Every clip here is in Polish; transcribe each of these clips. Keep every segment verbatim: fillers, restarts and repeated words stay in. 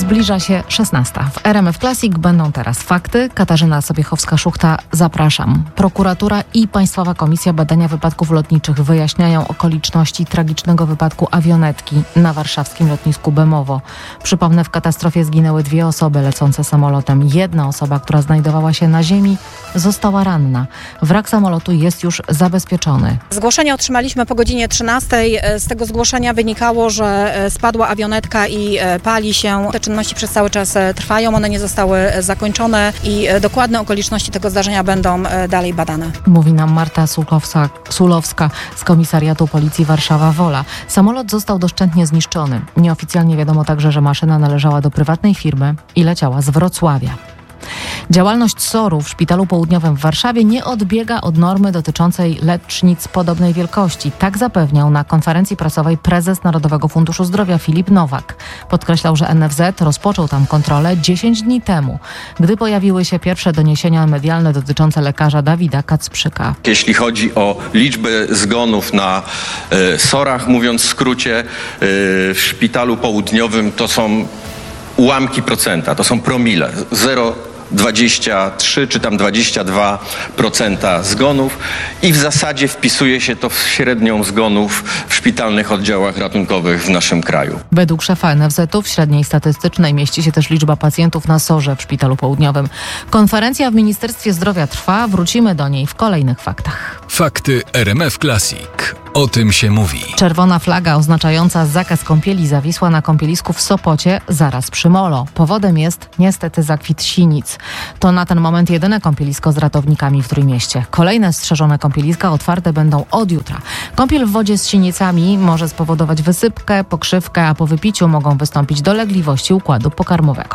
Zbliża się szesnasta. W R M F Classic będą teraz fakty. Katarzyna Sobiechowska-Szuchta, zapraszam. Prokuratura i Państwowa Komisja Badania Wypadków Lotniczych wyjaśniają okoliczności tragicznego wypadku awionetki na warszawskim lotnisku Bemowo. Przypomnę, w katastrofie zginęły dwie osoby lecące samolotem. Jedna osoba, która znajdowała się na ziemi, została ranna. Wrak samolotu jest już zabezpieczony. Zgłoszenie otrzymaliśmy po godzinie trzynastej. Z tego zgłoszenia wynikało, że spadła awionetka i pali się. Te czynności przez cały czas trwają, one nie zostały zakończone i dokładne okoliczności tego zdarzenia będą dalej badane. Mówi nam Marta Sulkowska, Sulowska z Komisariatu Policji Warszawa-Wola. Samolot został doszczętnie zniszczony. Nieoficjalnie wiadomo także, że maszyna należała do prywatnej firmy i leciała z Wrocławia. Działalność S O R-u w Szpitalu Południowym w Warszawie nie odbiega od normy dotyczącej lecznic podobnej wielkości. Tak zapewniał na konferencji prasowej prezes Narodowego Funduszu Zdrowia Filip Nowak. Podkreślał, że N F Z rozpoczął tam kontrolę dziesięć dni temu, gdy pojawiły się pierwsze doniesienia medialne dotyczące lekarza Dawida Kacprzyka. Jeśli chodzi o liczbę zgonów na y, S O R-ach, mówiąc w skrócie, y, w Szpitalu Południowym to są ułamki procenta, to są promile, zero przecinek dwadzieścia trzy czy tam dwadzieścia dwa procent zgonów i w zasadzie wpisuje się to w średnią zgonów w szpitalnych oddziałach ratunkowych w naszym kraju. Według szefa N F Z-u w średniej statystycznej mieści się też liczba pacjentów na S O R-ze w Szpitalu Południowym. Konferencja w Ministerstwie Zdrowia trwa, wrócimy do niej w kolejnych faktach. Fakty R M F Classic. O tym się mówi. Czerwona flaga oznaczająca zakaz kąpieli zawisła na kąpielisku w Sopocie, zaraz przy molo. Powodem jest niestety zakwit sinic. To na ten moment jedyne kąpielisko z ratownikami w Trójmieście. Kolejne strzeżone kąpieliska otwarte będą od jutra. Kąpiel w wodzie z sinicami może spowodować wysypkę, pokrzywkę, a po wypiciu mogą wystąpić dolegliwości układu pokarmowego.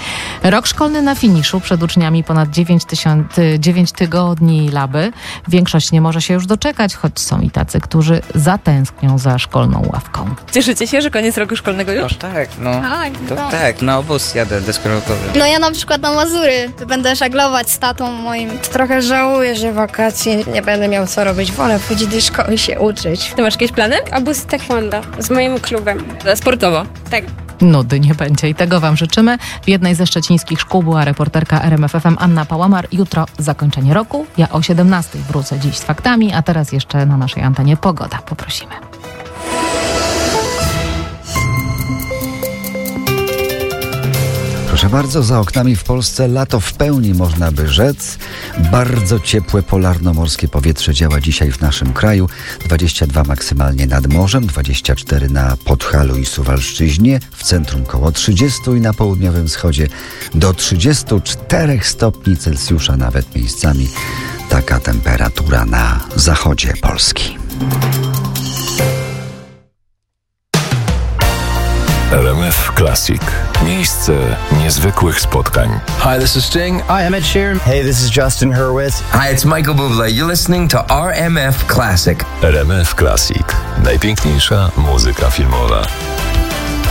Rok szkolny na finiszu, przed uczniami ponad dziewięć tygodni laby. Większość nie może się już doczekać, choć są i tacy, którzy zatęsknią za szkolną ławką. Cieszycie się, że koniec roku szkolnego już? No tak, no. Tak, to, tak. tak, na obóz jadę deskorolkowy. No ja na przykład na Mazury będę żaglować z tatą moim. Trochę żałuję, że wakacje nie będę miał co robić. Wolę chodzić do szkoły się uczyć. Ty masz jakieś plany? Obóz taekwondo z moim klubem. Sportowo? Tak. Nudy nie będzie i tego Wam życzymy. W jednej ze szczecińskich szkół była reporterka R M F F M Anna Pałamar. Jutro zakończenie roku. Ja o siedemnastej wrócę dziś z faktami, a teraz jeszcze na naszej antenie pogoda. Poprosimy. Proszę bardzo, za oknami w Polsce lato w pełni, można by rzec. Bardzo ciepłe polarno-morskie powietrze działa dzisiaj w naszym kraju. dwadzieścia dwa maksymalnie nad morzem, dwadzieścia cztery na Podhalu i Suwalszczyźnie, w centrum koło trzydzieści i na południowym wschodzie do trzydziestu czterech stopni Celsjusza nawet miejscami. Taka temperatura na zachodzie Polski. R M F Classic. Miejsce niezwykłych spotkań. Hi, this is Sting. Hi, I'm Ed Sheeran. Hey, this is Justin Hurwitz. Hi, it's Michael Bublé. You're listening to R M F Classic. R M F Classic. Najpiękniejsza muzyka filmowa.